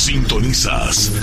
Sintonizas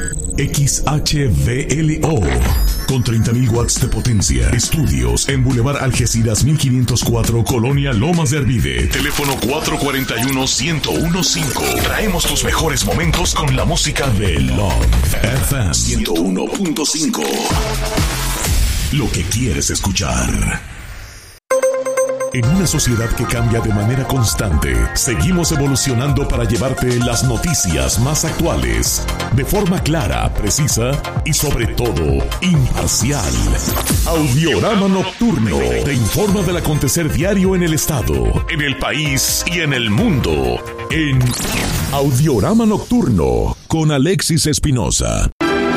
XHVLO con 30.000 watts de potencia. Estudios en Boulevard Algeciras 1504, Colonia Lomas de Arvide. Teléfono 441-1015. Traemos tus mejores momentos con la música de Love FM 101.5. Lo que quieres escuchar. En una sociedad que cambia de manera constante, seguimos evolucionando para llevarte las noticias más actuales, de forma clara, precisa y sobre todo, imparcial. Audiorama Nocturno te informa del acontecer diario en el estado, en el país y en el mundo. En Audiorama Nocturno, con Alexis Espinosa.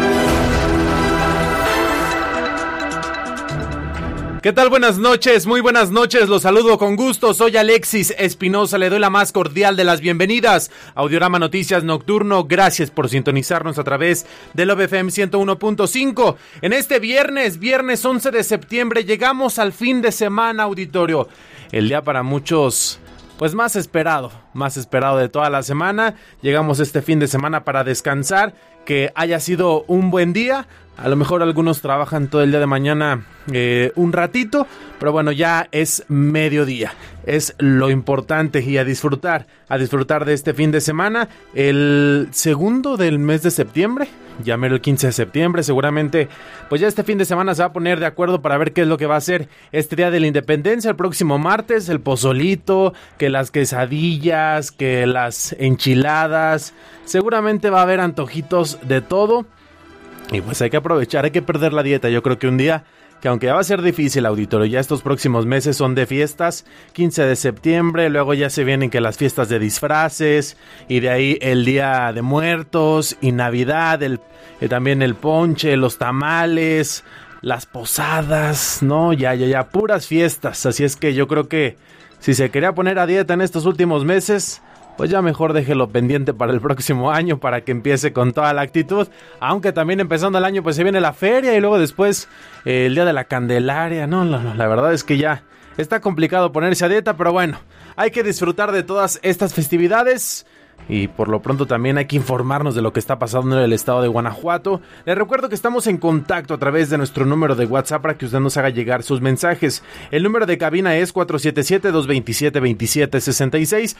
¿Qué tal? Buenas noches, muy buenas noches, los saludo con gusto, soy Alexis Espinosa, le doy la más cordial de las bienvenidas. Audiorama Noticias Nocturno, gracias por sintonizarnos a través de Love FM 101.5. En este viernes 11 de septiembre, llegamos al fin de semana, auditorio. El día para muchos, pues más esperado de toda la semana. Llegamos este fin de semana para descansar, que haya sido un buen día. A lo mejor algunos trabajan todo el día de mañana un ratito, pero bueno, ya es mediodía. Es lo importante y a disfrutar de este fin de semana. El segundo del mes de septiembre, ya mero el 15 de septiembre, seguramente pues ya este fin de semana se va a poner de acuerdo para ver qué es lo que va a hacer este día de la independencia, el próximo martes, el pozolito, que las quesadillas, que las enchiladas, seguramente va a haber antojitos de todo. Y pues hay que aprovechar, hay que perder la dieta. Yo creo que un día, que aunque ya va a ser difícil, auditorio, ya estos próximos meses son de fiestas, 15 de septiembre, luego ya se vienen que las fiestas de disfraces, y de ahí el Día de Muertos, y Navidad, también el ponche, los tamales, las posadas, no, ya, puras fiestas. Así es que yo creo que si se quería poner a dieta en estos últimos meses, pues ya mejor déjelo pendiente para el próximo año, para que empiece con toda la actitud. Aunque también empezando el año pues se viene la feria y luego después el Día de la Candelaria. No, la verdad es que ya está complicado ponerse a dieta, pero bueno, hay que disfrutar de todas estas festividades. Y por lo pronto también hay que informarnos de lo que está pasando en el estado de Guanajuato. Les recuerdo que estamos en contacto a través de nuestro número de WhatsApp para que usted nos haga llegar sus mensajes. El número de cabina es 477-227-2766,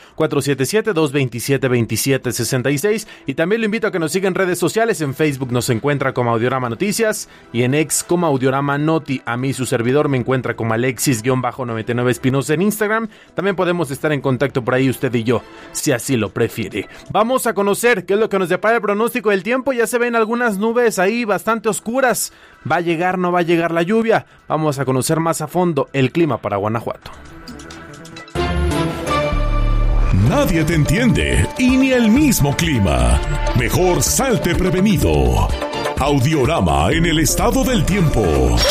477-227-2766. Y también lo invito a que nos siga en redes sociales. En Facebook nos encuentra como Audiorama Noticias y en X como Audiorama Noti. A mí, su servidor, me encuentra como Alexis-99 Espinosa en Instagram. También podemos estar en contacto por ahí usted y yo, si así lo prefiere. Vamos a conocer qué es lo que nos depara el pronóstico del tiempo. Ya se ven algunas nubes ahí bastante oscuras. ¿Va a llegar, no va a llegar la lluvia? Vamos a conocer más a fondo el clima para Guanajuato. Nadie te entiende y ni el mismo clima. Mejor salte prevenido. Audiorama en el estado del tiempo.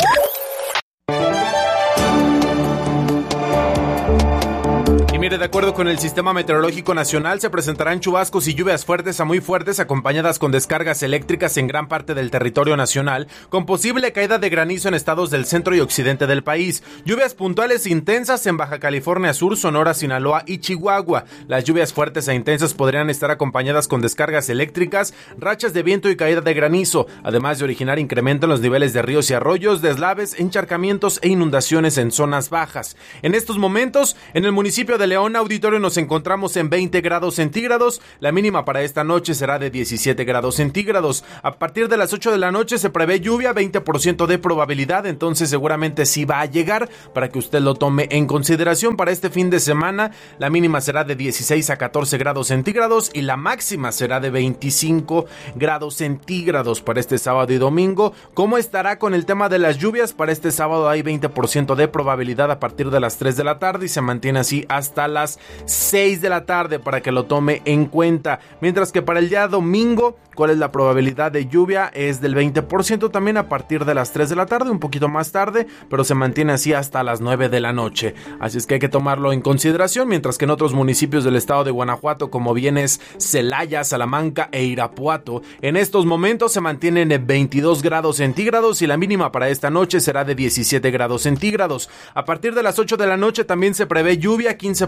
De acuerdo con el Sistema Meteorológico Nacional, se presentarán chubascos y lluvias fuertes a muy fuertes acompañadas con descargas eléctricas en gran parte del territorio nacional, con posible caída de granizo en estados del centro y occidente del país. Lluvias puntuales intensas en Baja California Sur, Sonora, Sinaloa y Chihuahua. Las lluvias fuertes e intensas podrían estar acompañadas con descargas eléctricas, rachas de viento y caída de granizo, además de originar incremento en los niveles de ríos y arroyos, deslaves, encharcamientos e inundaciones en zonas bajas. En estos momentos, en el municipio de León, auditorio, nos encontramos en 20 grados centígrados. La mínima para esta noche será de 17 grados centígrados. A partir de las 8 de la noche se prevé lluvia, 20% de probabilidad, entonces seguramente sí va a llegar para que usted lo tome en consideración. Para este fin de semana, la mínima será de 16 a 14 grados centígrados y la máxima será de 25 grados centígrados para este sábado y domingo. ¿Cómo estará con el tema de las lluvias? Para este sábado hay 20% de probabilidad a partir de las 3 de la tarde y se mantiene así hasta las 6 de la tarde para que lo tome en cuenta. Mientras que para el día domingo, ¿cuál es la probabilidad de lluvia? Es del 20% también a partir de las 3 de la tarde, un poquito más tarde, pero se mantiene así hasta las 9 de la noche. Así es que hay que tomarlo en consideración, mientras que en otros municipios del estado de Guanajuato, como bien es Celaya, Salamanca e Irapuato, en estos momentos se mantienen en 22 grados centígrados y la mínima para esta noche será de 17 grados centígrados. A partir de las 8 de la noche también se prevé lluvia, 15%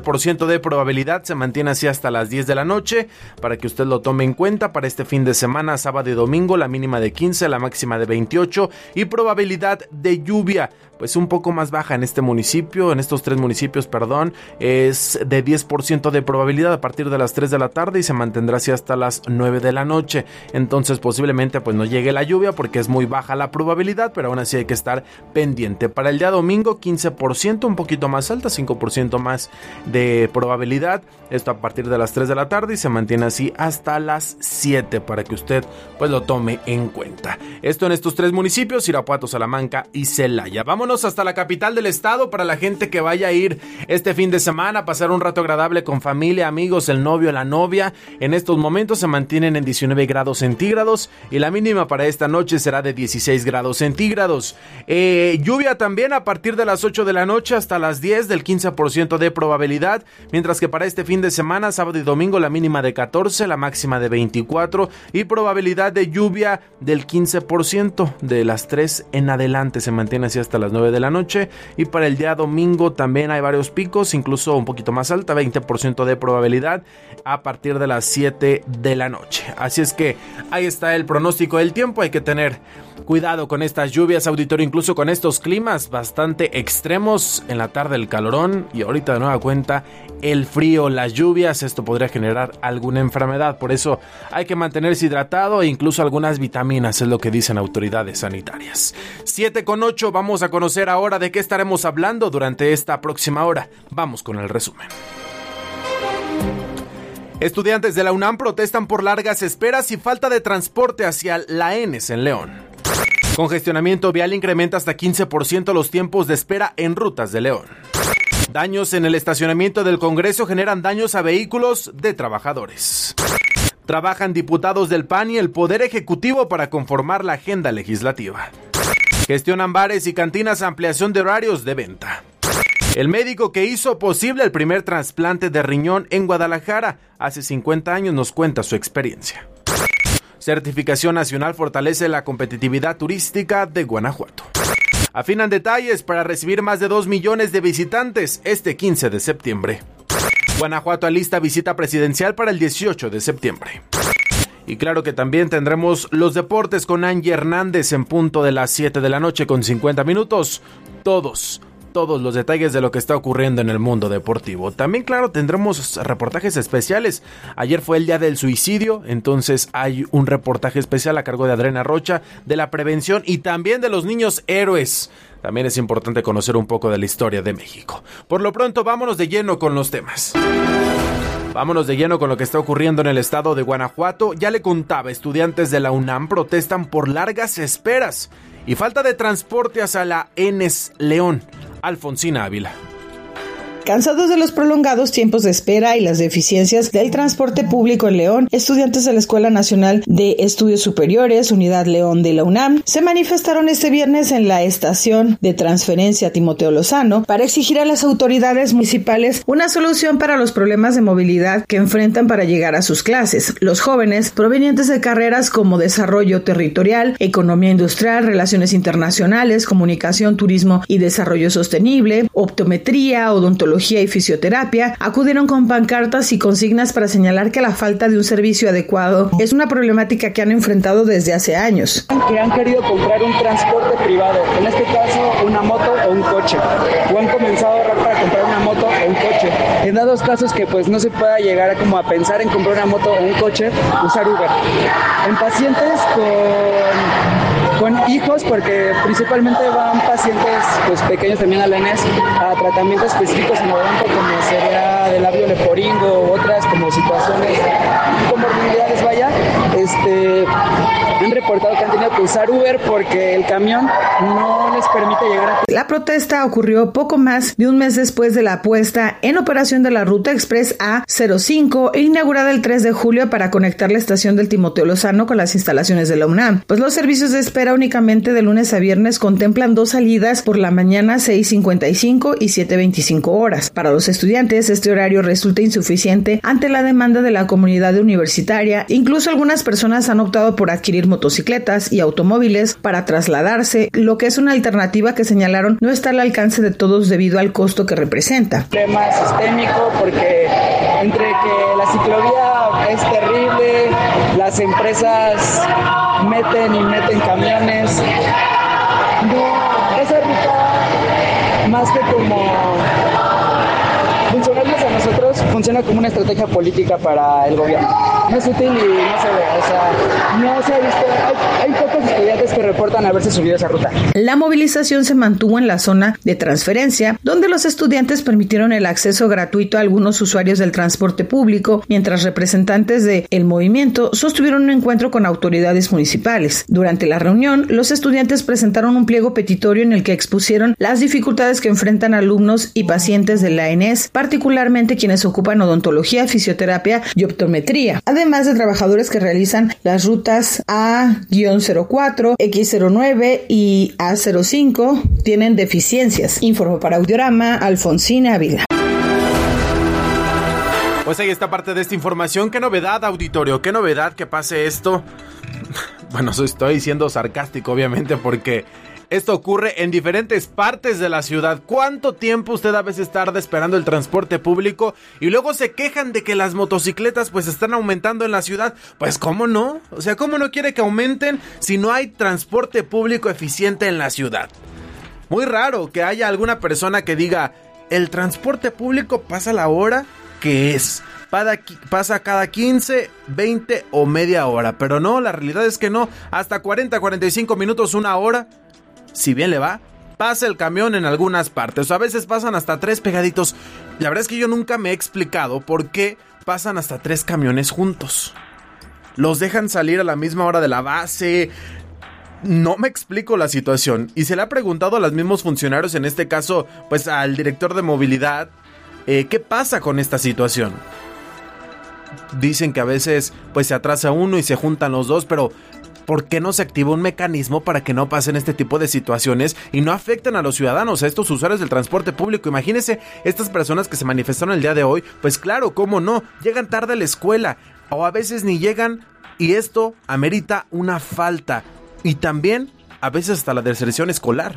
15% de probabilidad, se mantiene así hasta las 10 de la noche, para que usted lo tome en cuenta. Para este fin de semana, sábado y domingo, la mínima de 15, la máxima de 28, y probabilidad de lluvia, pues un poco más baja en este municipio, en estos 3 municipios, es de 10% de probabilidad a partir de las 3 de la tarde y se mantendrá así hasta las 9 de la noche. Entonces posiblemente pues no llegue la lluvia porque es muy baja la probabilidad, pero aún así hay que estar pendiente. Para el día domingo, 15%, un poquito más alta, 5% más de probabilidad. Esto a partir de las 3 de la tarde y se mantiene así hasta las 7 para que usted pues lo tome en cuenta. Esto en estos 3 municipios, Irapuato, Salamanca y Celaya. Vámonos hasta la capital del estado para la gente que vaya a ir este fin de semana a pasar un rato agradable con familia, amigos, el novio, la novia. En estos momentos se mantienen en 19 grados centígrados y la mínima para esta noche será de 16 grados centígrados. Lluvia también a partir de las 8 de la noche hasta las 10, del 15% de probabilidad, mientras que para este fin de semana, sábado y domingo, la mínima de 14, la máxima de 24 y probabilidad de lluvia del 15%, de las 3 en adelante se mantiene así hasta las 9 de la noche. Y para el día domingo también hay varios picos, incluso un poquito más alta, 20% de probabilidad a partir de las 7 de la noche. Así es que ahí está el pronóstico del tiempo. Hay que tener cuidado con estas lluvias, auditorio, incluso con estos climas bastante extremos. En la tarde el calorón y ahorita de nueva cuenta el frío, las lluvias. Esto podría generar alguna enfermedad, por eso hay que mantenerse hidratado e incluso algunas vitaminas, es lo que dicen autoridades sanitarias. 7:08, vamos a conocer ahora de qué estaremos hablando durante esta próxima hora. Vamos con el resumen. Estudiantes de la UNAM protestan por largas esperas y falta de transporte hacia la ENES en León. Congestionamiento vial incrementa hasta 15% los tiempos de espera en rutas de León. Daños en el estacionamiento del Congreso generan daños a vehículos de trabajadores. Trabajan diputados del PAN y el Poder Ejecutivo para conformar la agenda legislativa. Gestionan bares y cantinas ampliación de horarios de venta. El médico que hizo posible el primer trasplante de riñón en Guadalajara hace 50 años nos cuenta su experiencia. Certificación nacional fortalece la competitividad turística de Guanajuato. Afinan detalles para recibir más de 2 millones de visitantes este 15 de septiembre. Guanajuato alista visita presidencial para el 18 de septiembre. Y claro que también tendremos los deportes con Angie Hernández en punto de las 7 de la noche con 50 minutos. Todos los detalles de lo que está ocurriendo en el mundo deportivo. También, claro, tendremos reportajes especiales. Ayer fue el día del suicidio, entonces hay un reportaje especial a cargo de Adriana Rocha de la prevención y también de los niños héroes. También es importante conocer un poco de la historia de México. Por lo pronto, vámonos de lleno con los temas. Vámonos de lleno con lo que está ocurriendo en el estado de Guanajuato. Ya le contaba, estudiantes de la UNAM protestan por largas esperas y falta de transporte hacia la ENES León. Alfonsina Ávila. Cansados de los prolongados tiempos de espera y las deficiencias del transporte público en León, estudiantes de la Escuela Nacional de Estudios Superiores, Unidad León de la UNAM, se manifestaron este viernes en la estación de transferencia Timoteo Lozano para exigir a las autoridades municipales una solución para los problemas de movilidad que enfrentan para llegar a sus clases. Los jóvenes, provenientes de carreras como Desarrollo Territorial, Economía Industrial, Relaciones Internacionales, Comunicación, Turismo y Desarrollo Sostenible, Optometría, Odontología y Fisioterapia, acudieron con pancartas y consignas para señalar que la falta de un servicio adecuado es una problemática que han enfrentado desde hace años. Que han querido comprar un transporte privado, en este caso una moto o un coche, o han comenzado a ahorrar para comprar una moto o un coche. En dados casos que pues no se pueda llegar a pensar en comprar una moto o un coche, usar Uber. En pacientes con hijos, porque principalmente van pacientes pues pequeños también a la ENES a tratamientos específicos en odonto, como sería de labio leporingo o otras como situaciones comorbilidades, han reportado que han tenido que usar Uber porque el camión no les permite llegar a... La protesta ocurrió poco más de un mes después de la puesta en operación de la Ruta Express A05, inaugurada el 3 de julio para conectar la estación del Timoteo Lozano con las instalaciones de la UNAM. Pues los servicios de espera únicamente de lunes a viernes contemplan 2 salidas por la mañana 6:55 y 7:25 horas. Para los estudiantes, este horario horario resulta insuficiente ante la demanda de la comunidad universitaria. Incluso algunas personas han optado por adquirir motocicletas y automóviles para trasladarse, lo que es una alternativa que señalaron no está al alcance de todos debido al costo que representa. Tema sistémico, porque entre que la ciclovía es terrible, las empresas meten camiones, esa ruta más que como funcionarnos a nosotros, funciona como una estrategia política para el gobierno. No es útil y no se ve, o sea, no se ha visto, hay pocos estudiantes que reportan haberse subido esa ruta. La movilización se mantuvo en la zona de transferencia, donde los estudiantes permitieron el acceso gratuito a algunos usuarios del transporte público, mientras representantes del movimiento sostuvieron un encuentro con autoridades municipales. Durante la reunión, los estudiantes presentaron un pliego petitorio en el que expusieron las dificultades que enfrentan alumnos y pacientes de la ENES, particularmente quienes ocupan odontología, fisioterapia y optometría, además de trabajadores que realizan las rutas A-04, X09 y A05 tienen deficiencias. Informó para Audiorama Alfonsina Ávila. Pues ahí está parte de esta información. ¿Qué novedad, auditorio? ¿Qué novedad que pase esto? Bueno, estoy siendo sarcástico, obviamente, porque esto ocurre en diferentes partes de la ciudad. ¿Cuánto tiempo usted a veces tarda esperando el transporte público? Y luego se quejan de que las motocicletas pues están aumentando en la ciudad. Pues ¿cómo no? O sea, ¿cómo no quiere que aumenten si no hay transporte público eficiente en la ciudad? Muy raro que haya alguna persona que diga, el transporte público pasa la hora que es. Pasa cada 15, 20 o media hora. Pero no, la realidad es que no. Hasta 40, 45 minutos, una hora. Si bien le va, pasa el camión en algunas partes, o a veces pasan hasta 3 pegaditos. La verdad es que yo nunca me he explicado por qué pasan hasta 3 camiones juntos. Los dejan salir a la misma hora de la base. No me explico la situación. Y se le ha preguntado a los mismos funcionarios, en este caso, pues al director de movilidad, ¿qué pasa con esta situación? Dicen que a veces pues se atrasa uno y se juntan los dos, pero ¿por qué no se activa un mecanismo para que no pasen este tipo de situaciones y no afecten a los ciudadanos, a estos usuarios del transporte público? Imagínense, estas personas que se manifestaron el día de hoy, pues claro, cómo no, llegan tarde a la escuela o a veces ni llegan y esto amerita una falta y también a veces hasta la deserción escolar.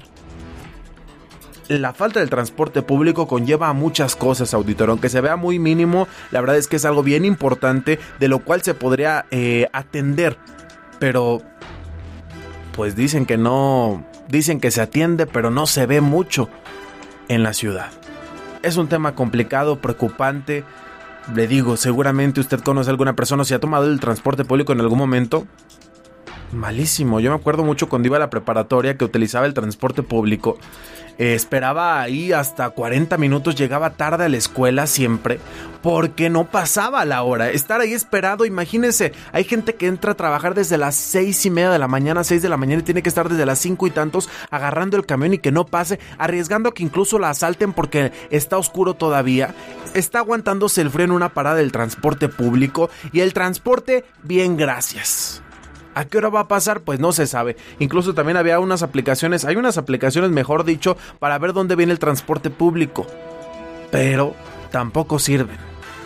La falta del transporte público conlleva a muchas cosas, auditorio, aunque se vea muy mínimo, la verdad es que es algo bien importante de lo cual se podría atender. Pero, pues dicen que no, dicen que se atiende, pero no se ve mucho en la ciudad. Es un tema complicado, preocupante. Le digo, seguramente usted conoce a alguna persona o si ha tomado el transporte público en algún momento. Malísimo, yo me acuerdo mucho cuando iba a la preparatoria que utilizaba el transporte público. Esperaba ahí hasta 40 minutos, llegaba tarde a la escuela siempre, porque no pasaba la hora. Estar ahí esperado, imagínense, hay gente que entra a trabajar desde las 6:30 de la mañana, 6 de la mañana y tiene que estar desde las 5 y tantos agarrando el camión y que no pase, arriesgando a que incluso la asalten porque está oscuro todavía. Está aguantándose el frío en una parada del transporte público y el transporte, bien, gracias. ¿A qué hora va a pasar? Pues no se sabe. Incluso también había hay unas aplicaciones, mejor dicho, para ver dónde viene el transporte público. Pero tampoco sirven.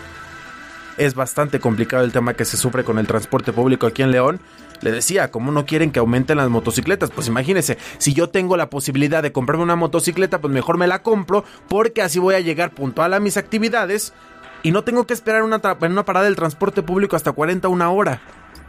Es bastante complicado el tema que se sufre con el transporte público aquí en León. Le decía, ¿cómo no quieren que aumenten las motocicletas? Pues imagínense, si yo tengo la posibilidad de comprarme una motocicleta, pues mejor me la compro, porque así voy a llegar puntual a mis actividades y no tengo que esperar en una parada del transporte público hasta 41 horas.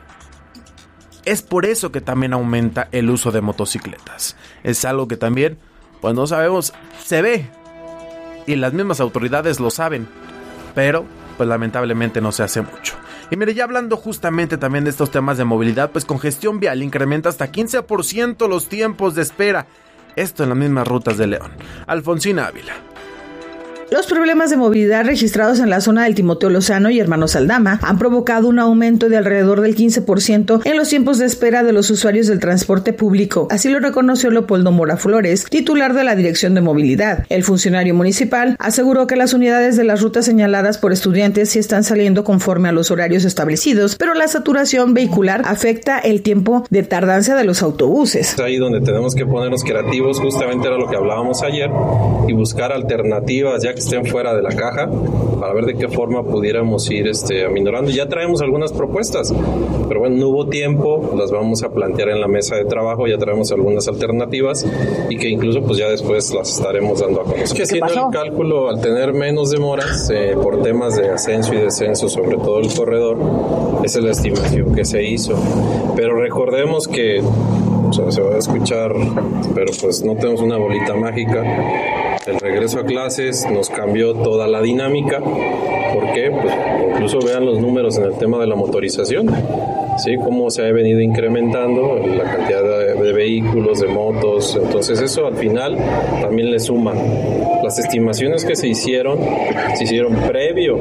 Es por eso que también aumenta el uso de motocicletas. Es algo que también, pues no sabemos, se ve. Y las mismas autoridades lo saben. Pero, pues lamentablemente no se hace mucho. Y mire, ya hablando justamente también de estos temas de movilidad, pues congestión vial incrementa hasta 15% los tiempos de espera. Esto en las mismas rutas de León. Alfonsina Ávila. Los problemas de movilidad registrados en la zona del Timoteo Lozano y Hermanos Aldama han provocado un aumento de alrededor del 15% en los tiempos de espera de los usuarios del transporte público. Así lo reconoció Leopoldo Mora Flores, titular de la Dirección de Movilidad. El funcionario municipal aseguró que las unidades de las rutas señaladas por estudiantes sí están saliendo conforme a los horarios establecidos, pero la saturación vehicular afecta el tiempo de tardancia de los autobuses. Ahí donde tenemos que ponernos creativos, justamente era lo que hablábamos ayer, y buscar alternativas, ya que estén fuera de la caja, para ver de qué forma pudiéramos ir aminorando. Ya traemos algunas propuestas, pero bueno, no hubo tiempo, las vamos a plantear en la mesa de trabajo, ya traemos algunas alternativas y que incluso pues ya después las estaremos dando a conocer. Que haciendo el cálculo, al tener menos demoras por temas de ascenso y descenso, sobre todo el corredor, esa es la estimación que se hizo. Pero recordemos que, o sea, se va a escuchar, pero pues no tenemos una bolita mágica. El regreso a clases nos cambió toda la dinámica. ¿Por qué? Pues incluso vean los números en el tema de la motorización, ¿sí? Cómo se ha venido incrementando la cantidad de vehículos, de motos. Entonces eso al final también le suma. Las estimaciones que se hicieron previo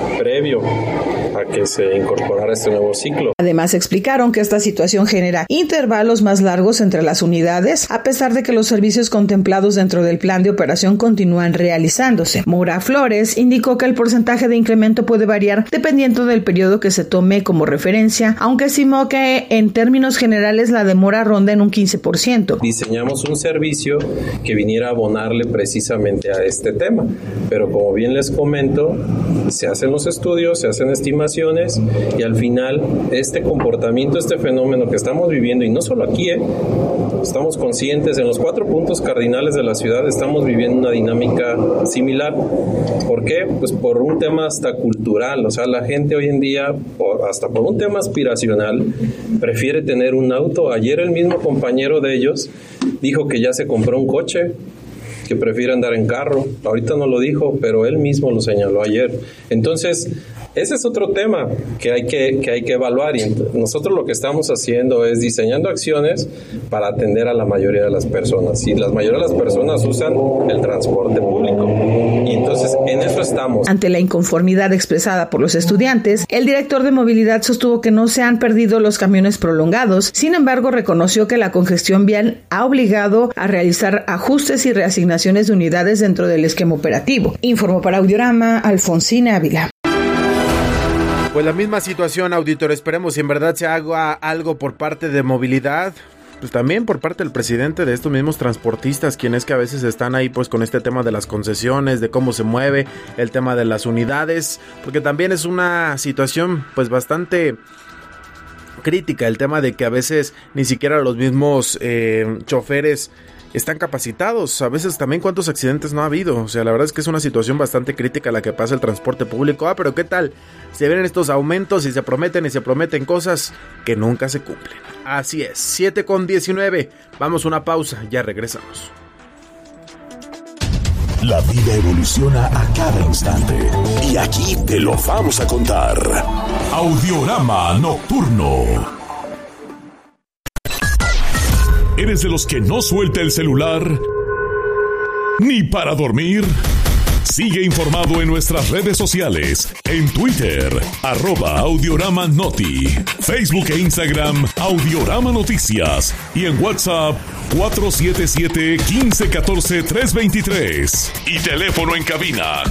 a que se incorporara este nuevo ciclo. Además explicaron que esta situación genera intervalos más largos entre las unidades, a pesar de que los servicios contemplados dentro del plan de operación continúan realizándose. Maura Flores indicó que el porcentaje de incremento puede variar dependiendo del periodo que se tome como referencia, aunque estimó que en términos generales la demora ronda en un 15%. Diseñamos un servicio que viniera a abonarle precisamente a este tema, pero como bien les comento, se hacen los estudios, se hacen estimaciones y al final este comportamiento, este fenómeno que estamos viviendo, y no solo aquí, estamos conscientes, en los 4 puntos cardinales de la ciudad estamos viviendo una dinámica similar. ¿Por qué? Pues por un tema hasta cultural, o sea, la gente hoy en día, hasta por un tema aspiracional, prefiere tener un auto. Ayer el mismo compañero de ellos dijo que ya se compró un coche, que prefiere andar en carro. Ahorita no lo dijo, pero él mismo lo señaló ayer. Entonces, ese es otro tema que hay que evaluar, y nosotros lo que estamos haciendo es diseñando acciones para atender a la mayoría de las personas, y la mayoría de las personas usan el transporte público, y entonces en eso estamos. Ante la inconformidad expresada por los estudiantes, el director de movilidad sostuvo que no se han perdido los camiones prolongados. Sin embargo, reconoció que la congestión vial ha obligado a realizar ajustes y reasignaciones de unidades dentro del esquema operativo. Informó para Audiorama Alfonsina Ávila. Pues la misma situación, auditor. Esperemos si en verdad se haga algo por parte de movilidad, pues también por parte del presidente, de estos mismos transportistas, quienes que a veces están ahí pues con este tema de las concesiones, de cómo se mueve el tema de las unidades, porque también es una situación pues bastante crítica el tema de que a veces ni siquiera los mismos choferes están capacitados. A veces también cuántos accidentes no ha habido. O sea, la verdad es que es una situación bastante crítica la que pasa el transporte público. Pero ¿qué tal? Se vienen estos aumentos y se prometen cosas que nunca se cumplen. Así es, 7:19. Vamos a una pausa, ya regresamos. La vida evoluciona a cada instante y aquí te lo vamos a contar. Audiorama Nocturno. ¿Eres de los que no suelta el celular ni para dormir? Sigue informado en nuestras redes sociales, en Twitter, @AudioRamaNoti, Facebook e Instagram, Audiorama Noticias, y en WhatsApp, 477-1514-323, y teléfono en cabina,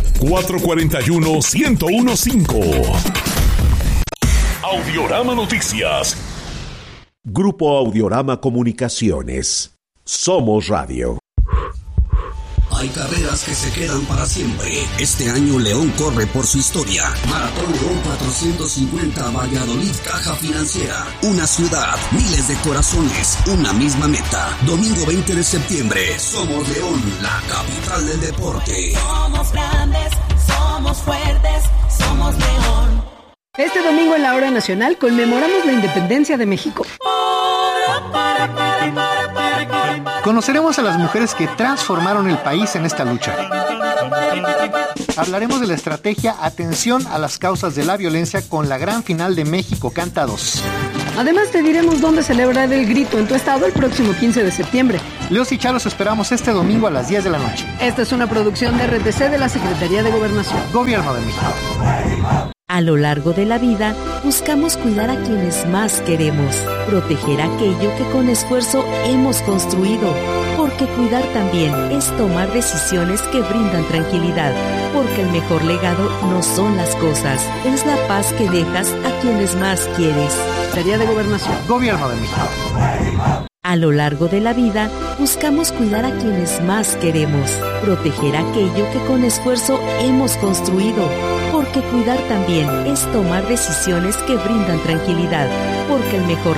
441-1015. Audiorama Noticias. Grupo Audiorama Comunicaciones. Somos Radio. Hay carreras que se quedan para siempre. Este año León corre por su historia. Maratón León 450 Valladolid Caja Financiera. Una ciudad, miles de corazones, una misma meta. Domingo 20 de septiembre. Somos León, la capital del deporte. Somos grandes, somos fuertes, somos León. Este domingo en la Hora Nacional conmemoramos la independencia de México. Conoceremos a las mujeres que transformaron el país en esta lucha. Hablaremos de la estrategia Atención a las causas de la violencia con la gran final de México Canta 2. Además te diremos dónde celebrar el grito en tu estado el próximo 15 de septiembre. Leos y Chalos esperamos este domingo a las 10 de la noche. Esta es una producción de RTC de la Secretaría de Gobernación. Gobierno de México. A lo largo de la vida, buscamos cuidar a quienes más queremos, proteger aquello que con esfuerzo hemos construido, porque cuidar también es tomar decisiones que brindan tranquilidad, porque el mejor legado no son las cosas, es la paz que dejas a quienes más quieres. Secretaría de Gobernación. Gobierno de México. A lo largo de la vida, buscamos cuidar a quienes más queremos, proteger aquello que con esfuerzo hemos construido, porque cuidar también es tomar decisiones que brindan tranquilidad, porque el mejor